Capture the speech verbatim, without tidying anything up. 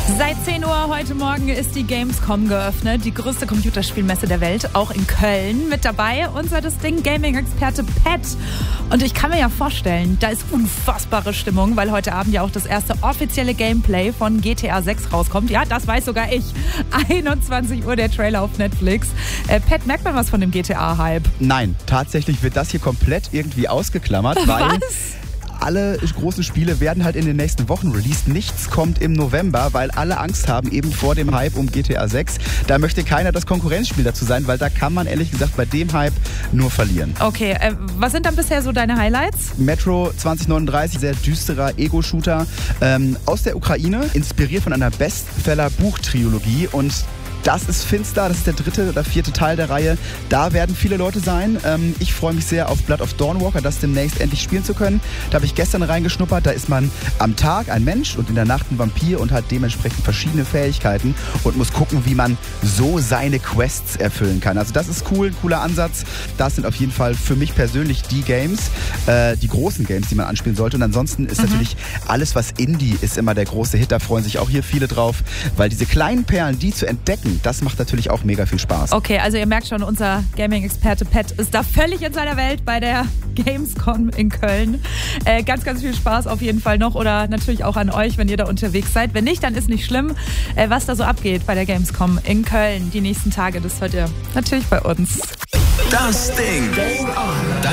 Seit zehn Uhr heute Morgen ist die Gamescom geöffnet, die größte Computerspielmesse der Welt, auch in Köln. Mit dabei unser Distinct Gaming-Experte Pat. Und ich kann mir ja vorstellen, da ist unfassbare Stimmung, weil heute Abend ja auch das erste offizielle Gameplay von G T A sechs rauskommt. Ja, das weiß sogar ich. einundzwanzig Uhr der Trailer auf Netflix. Äh, Pat, merkt man was von dem G T A-Hype? Nein, tatsächlich wird das hier komplett irgendwie ausgeklammert, weil... Was? Alle großen Spiele werden halt in den nächsten Wochen released. Nichts kommt im November, weil alle Angst haben eben vor dem Hype um G T A sechs. Da möchte keiner das Konkurrenzspiel dazu sein, weil da kann man ehrlich gesagt bei dem Hype nur verlieren. Okay, äh, was sind dann bisher so deine Highlights? Metro zwanzig neununddreißig, sehr düsterer Ego-Shooter ähm, aus der Ukraine, inspiriert von einer Bestseller-Buchtrilogie und das ist finster, das ist der dritte oder vierte Teil der Reihe. Da werden viele Leute sein. Ähm, ich freue mich sehr auf Blood of Dawnwalker, das demnächst endlich spielen zu können. Da habe ich gestern reingeschnuppert. Da ist man am Tag ein Mensch und in der Nacht ein Vampir und hat dementsprechend verschiedene Fähigkeiten und muss gucken, wie man so seine Quests erfüllen kann. Also das ist cool, ein cooler Ansatz. Das sind auf jeden Fall für mich persönlich die Games, äh, die großen Games, die man anspielen sollte. Und ansonsten ist mhm. natürlich alles, was Indie ist, immer der große Hit. Da freuen sich auch hier viele drauf, weil diese kleinen Perlen, die zu entdecken, das macht natürlich auch mega viel Spaß. Okay, also ihr merkt schon, unser Gaming-Experte Pat ist da völlig in seiner Welt bei der Gamescom in Köln. Äh, ganz, ganz viel Spaß auf jeden Fall noch oder natürlich auch an euch, wenn ihr da unterwegs seid. Wenn nicht, dann ist nicht schlimm, äh, was da so abgeht bei der Gamescom in Köln die nächsten Tage. Das hört ihr natürlich bei uns. Das Ding.